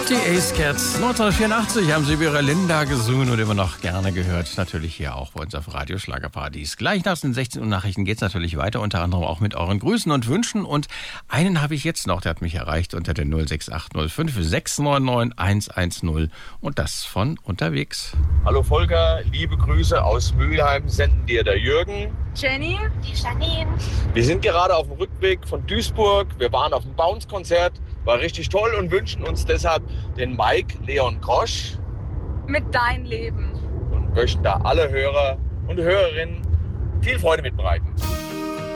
Die Ace Cats. 1984 haben sie über ihre Linda gesungen und immer noch gerne gehört. Natürlich hier auch bei uns auf Radio Schlagerparadies. Gleich nach den 16 Uhr Nachrichten geht's natürlich weiter, unter anderem auch mit euren Grüßen und Wünschen. Und einen habe ich jetzt noch, der hat mich erreicht unter der 06805 699 110 und das von unterwegs. Hallo Volker, liebe Grüße aus Mülheim senden dir der Jürgen. Jenny, die Janine. Wir sind gerade auf dem Rückweg von Duisburg. Wir waren auf dem Bounce-Konzert, war richtig toll und wünschen uns deshalb den Mike Leon Grosch mit Dein Leben. und möchten da alle Hörer und Hörerinnen viel Freude mitbereiten.